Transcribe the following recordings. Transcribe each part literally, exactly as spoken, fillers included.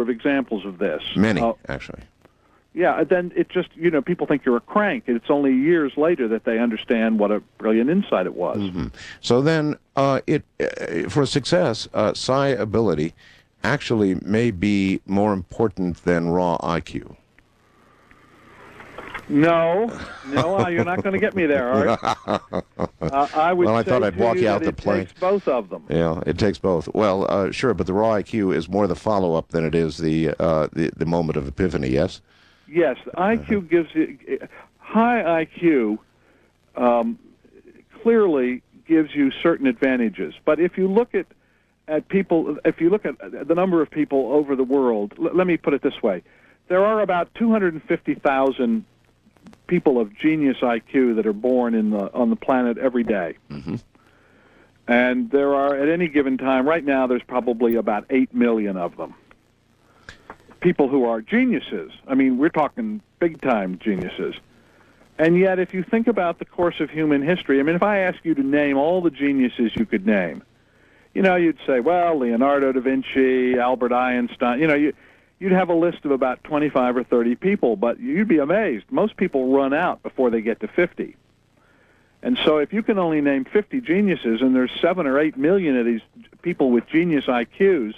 of examples of this. Many, uh, actually. Yeah, then it just, you know, people think you're a crank. It's only years later that they understand what a brilliant insight it was. Mm-hmm. So then, uh, it uh, for success, uh, psi ability actually may be more important than raw I Q. No, no, you're not going to get me there, Art. Uh, I would well, I say thought I'd to walk you you out that the it plank. takes both of them. Yeah, it takes both. Well, uh, sure, but the raw I Q is more the follow-up than it is the uh, the, the moment of epiphany. Yes. Yes, the I Q uh-huh. gives you high I Q. Um, clearly gives you certain advantages, but if you look at at people, if you look at the number of people over the world, l- let me put it this way: there are about two hundred fifty thousand people of genius I Q that are born in the on the planet every day. Mm-hmm. And there are, at any given time, right now, there's probably about eight million of them. People who are geniuses. I mean, we're talking big-time geniuses. And yet, if you think about the course of human history, I mean, if I ask you to name all the geniuses you could name, you know, you'd say, well, Leonardo da Vinci, Albert Einstein, you know, you, you'd have a list of about twenty-five or thirty people, but you'd be amazed. Most people run out before they get to fifty. And so if you can only name fifty geniuses, and there's seven or eight million of these people with genius I Qs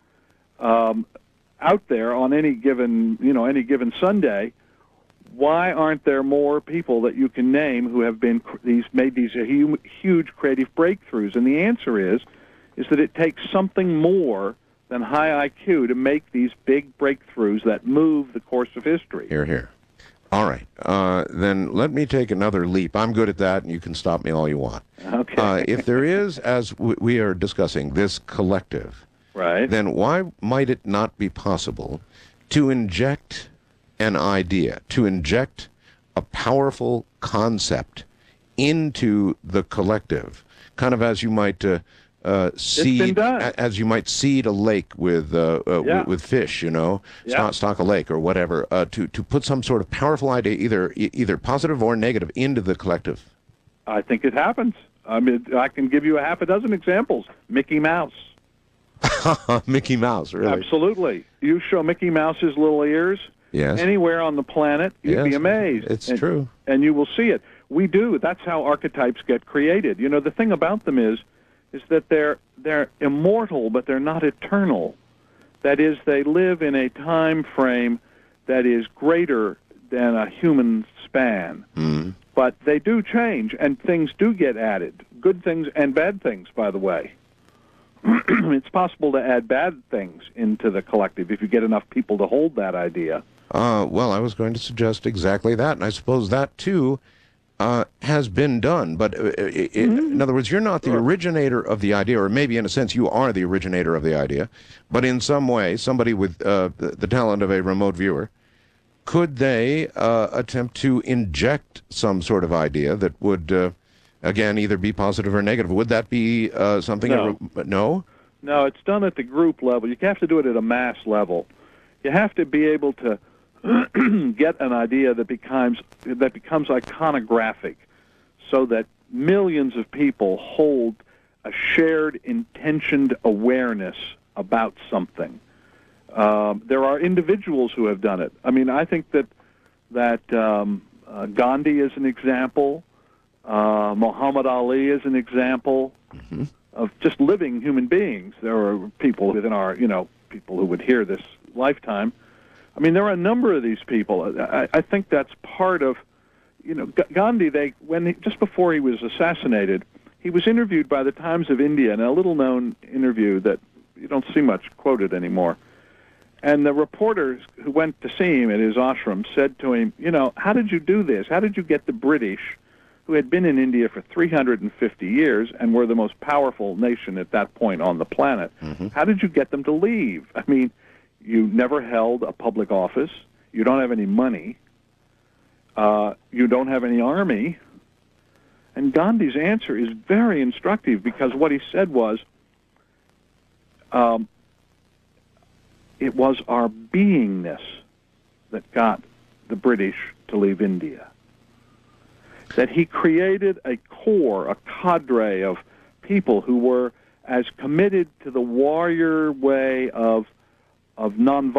um, out there on any given, you know, any given Sunday, why aren't there more people that you can name who have been these made these huge creative breakthroughs? And the answer is, is that it takes something more than high I Q to make these big breakthroughs that move the course of history. Here, here. All right. Uh, then let me take another leap. I'm good at that, and you can stop me all you want. Okay. Uh, if there is, as w- we are discussing, this collective, right, then why might it not be possible to inject an idea, to inject a powerful concept into the collective, kind of as you might uh, uh, seed, as you might seed a lake with uh, uh, yeah. with, with fish, you know, yeah. stock, stock a lake or whatever, uh, to to put some sort of powerful idea, either e- either positive or negative, into the collective. I think it happens. I mean, I can give you a half a dozen examples. Mickey Mouse. Mickey Mouse, really? Absolutely. You show Mickey Mouse's little ears. Yes. Anywhere on the planet, you'd yes, be amazed. It's and, true. And you will see it. We do. That's how archetypes get created. You know, the thing about them is, is that they're they're immortal, but they're not eternal. That is, they live in a time frame that is greater than a human span. Mm. But they do change, and things do get added. Good things and bad things, by the way. It's possible to add bad things into the collective if you get enough people to hold that idea. Uh, well, I was going to suggest exactly that, and I suppose that, too, uh, has been done. But uh, it, mm-hmm. in other words, you're not the sure. originator of the idea, or maybe in a sense you are the originator of the idea, but in some way, somebody with uh, the, the talent of a remote viewer, could they uh, attempt to inject some sort of idea that would, uh, again, either be positive or negative? Would that be uh, something... No. Re- no? No, it's done at the group level. You have to do it at a mass level. You have to be able to get an idea that becomes that becomes iconographic, so that millions of people hold a shared, intentioned awareness about something. Um, there are individuals who have done it. I mean, I think that that um, uh, Gandhi is an example. Uh, Muhammad Ali is an example mm-hmm. of just living human beings. There are people within our, you know, people who would hear this lifetime. I mean, there are a number of these people. I, I think that's part of, you know, G- Gandhi. They when he, just before he was assassinated, he was interviewed by the Times of India in a little-known interview that you don't see much quoted anymore. And the reporters who went to see him at his ashram said to him, you know, how did you do this? How did you get the British, who had been in India for three hundred fifty years and were the most powerful nation at that point on the planet, mm-hmm. how did you get them to leave? I mean, you never held a public office. You don't have any money. Uh, you don't have any army. And Gandhi's answer is very instructive, because what he said was, um, it was our beingness that got the British to leave India. That he created a core, a cadre of people who were as committed to the warrior way of of non